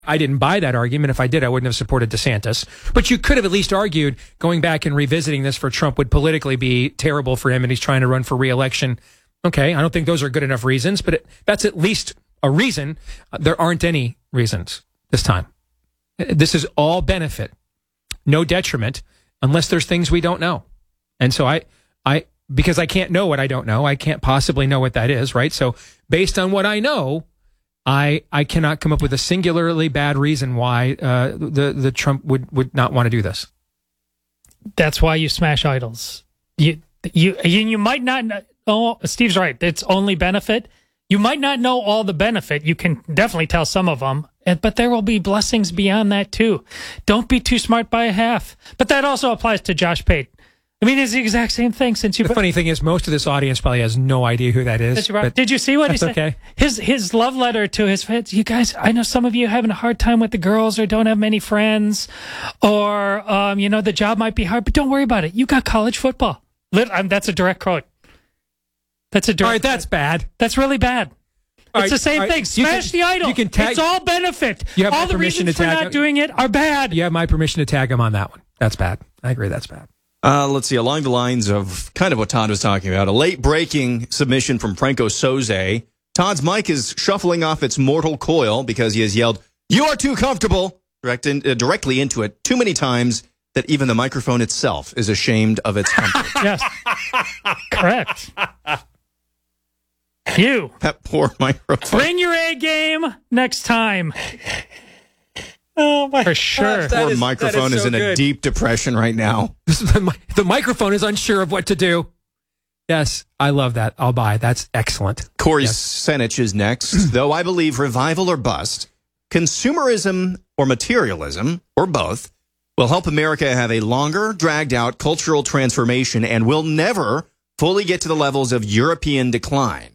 I didn't buy that argument. If I did, I wouldn't have supported DeSantis. But you could have at least argued going back and revisiting this for Trump would politically be terrible for him, and he's trying to run for re-election. Okay, I don't think those are good enough reasons, but that's at least a reason. There aren't any reasons this time. This is all benefit, no detriment, unless there's things we don't know. And so because I can't know what I don't know, I can't possibly know what that is, right? So based on what I know, I cannot come up with a singularly bad reason why the Trump would not want to do this. That's why you smash idols. You might not know. Oh, Steve's right. It's only benefit. You might not know all the benefit. You can definitely tell some of them, but there will be blessings beyond that too. Don't be too smart by a half. But that also applies to Josh Pate. I mean, it's the exact same thing. The funny thing is, most of this audience probably has no idea who that is. Did you see what he said? Okay. His love letter to his fans. You guys, I know some of you are having a hard time with the girls or don't have many friends, or the job might be hard, but don't worry about it. You got college football. That's a direct quote. All right, that's bad. That's really bad. It's the same thing. Smash the idol. It's all benefit. All the reasons for not doing it are bad. You have my permission to tag him on that one. That's bad. I agree. That's bad. Let's see, along the lines of kind of what Todd was talking about, a late-breaking submission from Franco Soze. Todd's mic is shuffling off its mortal coil because he has yelled, "You are too comfortable," directly into it too many times that even the microphone itself is ashamed of its comfort. Yes. Correct. That poor microphone. Bring your A game next time. Oh, my. For sure. Poor microphone is in a deep depression right now. The microphone is unsure of what to do. Yes, I love that. I'll buy. That's excellent. Corey Senich is next. Though I believe revival or bust, consumerism or materialism, or both, will help America have a longer, dragged-out cultural transformation and will never fully get to the levels of European decline.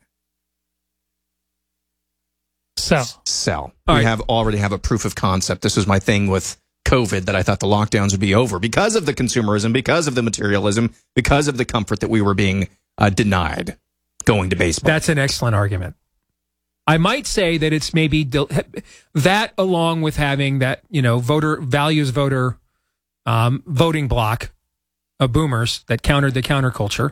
Sell. We already have a proof of concept. This was my thing with COVID, that I thought the lockdowns would be over because of the consumerism, because of the materialism, because of the comfort that we were being denied going to baseball. That's an excellent argument. I might say that it's maybe that, along with having that, voter voting block of boomers that countered the counterculture.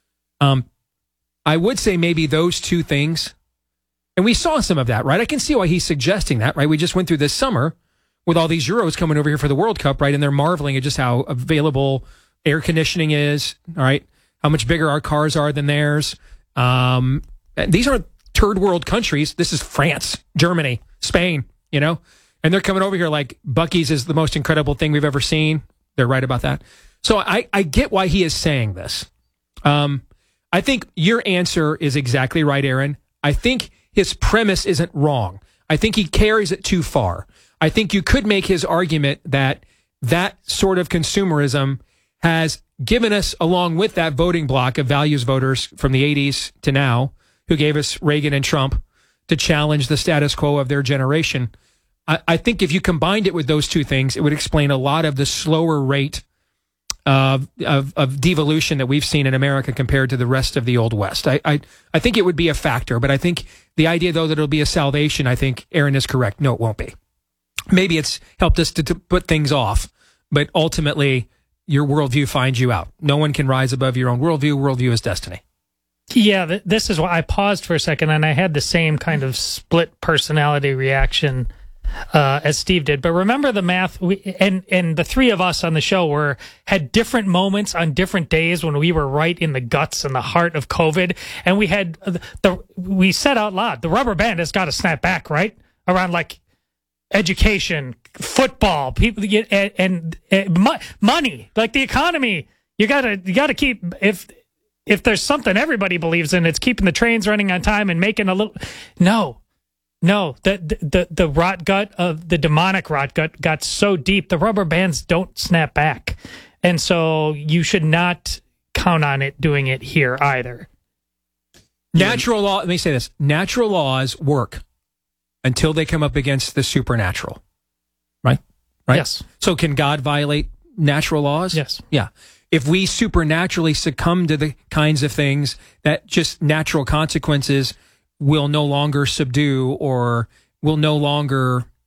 I would say maybe those two things. And we saw some of that, right? I can see why he's suggesting that, right? We just went through this summer with all these Euros coming over here for the World Cup, right? And they're marveling at just how available air conditioning is, all right? How much bigger our cars are than theirs. These aren't third world countries. This is France, Germany, Spain, and they're coming over here like Buc-ee's is the most incredible thing we've ever seen. They're right about that. So I get why he is saying this. I think your answer is exactly right, Aaron. I think his premise isn't wrong. I think he carries it too far. I think you could make his argument that sort of consumerism has given us, along with that voting block of values voters from the 80s to now, who gave us Reagan and Trump to challenge the status quo of their generation. I think if you combined it with those two things, it would explain a lot of the slower rate of devolution that we've seen in America compared to the rest of the Old West. I think it would be a factor, but I think the idea, though, that it'll be a salvation, I think Aaron is correct. No, it won't be. Maybe it's helped us to put things off, but ultimately your worldview finds you out. No one can rise above your own worldview. Worldview is destiny. Yeah, this is why I paused for a second, and I had the same kind of split personality reaction as Steve did. But remember the math, and the three of us on the show had different moments on different days when we were right in the guts and the heart of COVID, and we said out loud, the rubber band has got to snap back, right? Around like education, football, people and money, like the economy. You gotta keep, if there's something everybody believes in, it's keeping the trains running on time and making a little. No, the rot gut of the demonic rot gut got so deep, the rubber bands don't snap back. And so you should not count on it doing it here either. Natural law, let me say this. Natural laws work until they come up against the supernatural. Right? Yes. So can God violate natural laws? Yes. Yeah. If we supernaturally succumb to the kinds of things that just natural consequences will no longer subdue or will no longer